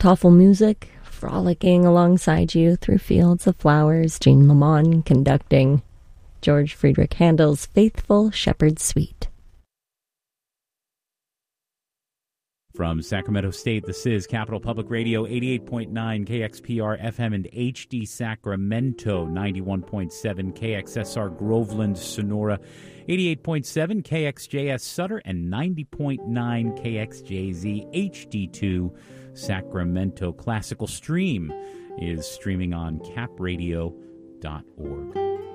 Tafelmusik, frolicking alongside you through fields of flowers, Jean Lamont conducting George Friedrich Handel's Faithful Shepherd's Suite. From Sacramento State, this is Capital Public Radio, 88.9 KXPR FM and HD Sacramento, 91.7 KXSR Groveland, Sonora, 88.7 KXJS Sutter, and 90.9 KXJZ HD2 Sacramento. Classical Stream is streaming on capradio.org.